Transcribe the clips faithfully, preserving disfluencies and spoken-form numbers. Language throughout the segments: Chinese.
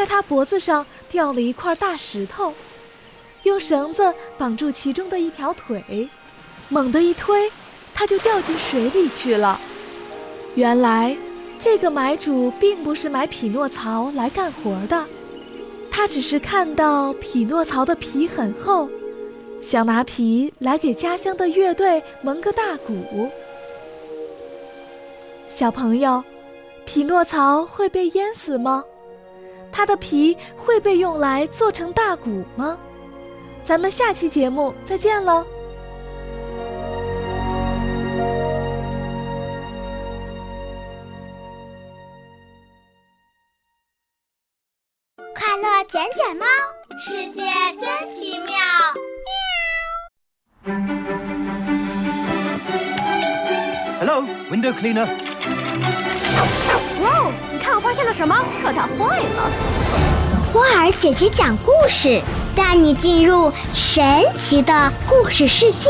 在他脖子上吊了一块大石头，用绳子绑住其中的一条腿，猛地一推，他就掉进水里去了。原来这个买主并不是买匹诺曹来干活的，他只是看到匹诺曹的皮很厚，想拿皮来给家乡的乐队蒙个大鼓。小朋友，匹诺曹会被淹死吗？他的皮会被用来做成大鼓吗？咱们下期节目再见喽！ 快乐捡捡猫，世界真奇妙。 Hello, window cleaner. 哇，你看我发现了什么？可它坏了。 花儿姐姐讲故事，带你进入神奇的故事世界。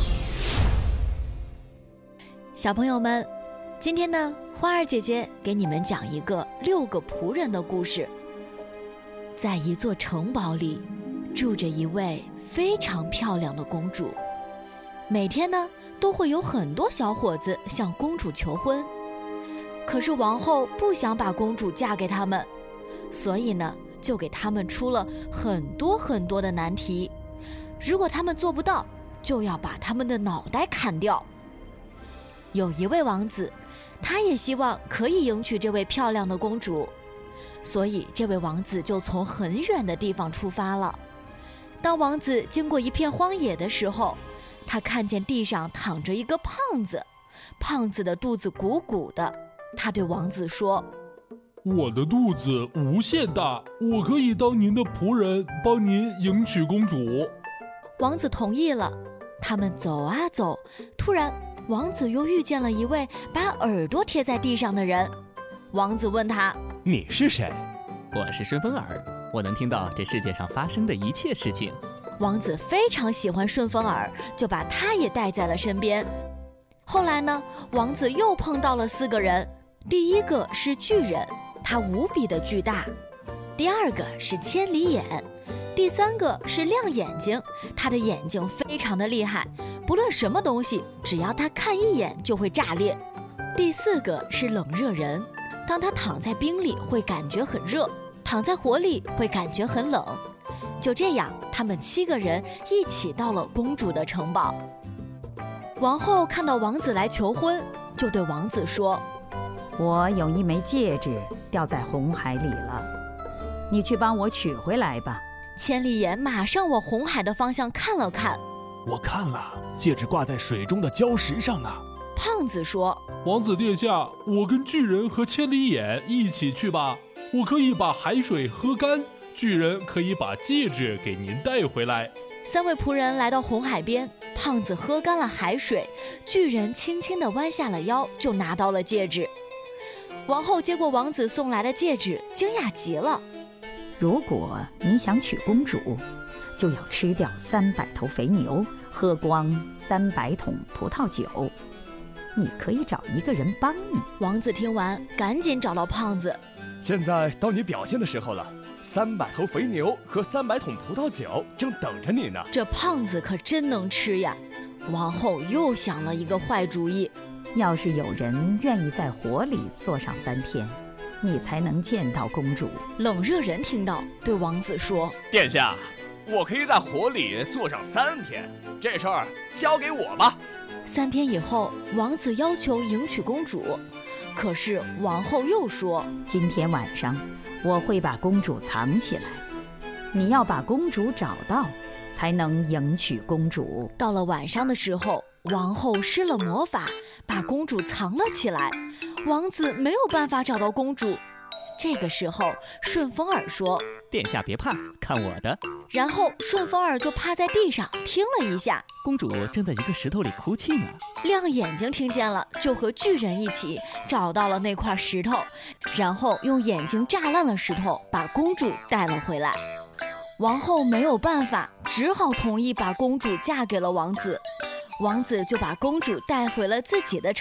小朋友们，今天呢，花儿姐姐给你们讲一个六个仆人的故事。在一座城堡里，住着一位非常漂亮的公主。每天呢，都会有很多小伙子向公主求婚。可是王后不想把公主嫁给他们，所以呢，就给他们出了很多很多的难题。如果他们做不到，就要把他们的脑袋砍掉。有一位王子，他也希望可以迎娶这位漂亮的公主，所以这位王子就从很远的地方出发了。当王子经过一片荒野的时候，他看见地上躺着一个胖子，胖子的肚子鼓鼓的。他对王子说： 我的肚子无限大，我可以当您的仆人，帮您迎娶公主。 王子同意了。他们走啊走，突然王子又遇见了一位把耳朵贴在地上的人。王子问他： 你是谁？ 我是顺风耳，我能听到这世界上发生的一切事情。 王子非常喜欢顺风耳，就把他也带在了身边。后来呢，王子又碰到了四个人。第一个是巨人，他无比的巨大。第二个是千里眼。第三个是亮眼睛，他的眼睛非常的厉害，不论什么东西，只要他看一眼就会炸裂。第四个是冷热人，当他躺在冰里会感觉很热，躺在火里会感觉很冷。就这样，他们七个人一起到了公主的城堡。王后看到王子来求婚，就对王子说： 我有一枚戒指掉在红海里了，你去帮我取回来吧。 千里眼马上往红海的方向看了看， 我看了，戒指挂在水中的礁石上呢。 胖子说： 王子殿下，我跟巨人和千里眼一起去吧，我可以把海水喝干，巨人可以把戒指给您带回来。 三位仆人来到红海边，胖子喝干了海水，巨人轻轻地弯下了腰，就拿到了戒指。王后接过王子送来的戒指，惊讶极了。 如果你想娶公主，就要吃掉三百头肥牛，喝光三百桶葡萄酒。你可以找一个人帮你。 王子听完，赶紧找到胖子。 现在到你表现的时候了，三百头肥牛和三百桶葡萄酒正等着你呢。 这胖子可真能吃呀！王后又想了一个坏主意。 要是有人愿意在火里坐上三天，你才能见到公主。 冷热人听到，对王子说： 殿下，我可以在火里坐上三天，这事儿交给我吧。 三天以后，王子要求迎娶公主，可是王后又说： 今天晚上我会把公主藏起来，你要把公主找到，才能迎娶公主。 到了晚上的时候，王后施了魔法，把公主藏了起来。王子没有办法找到公主。这个时候，顺风耳说： 殿下别怕，看我的。 然后顺风耳就趴在地上听了一下， 公主正在一个石头里哭泣呢。 亮眼睛听见了，就和巨人一起找到了那块石头，然后用眼睛炸烂了石头，把公主带了回来。王后没有办法，只好同意把公主嫁给了王子。王子就把公主带回了自己的城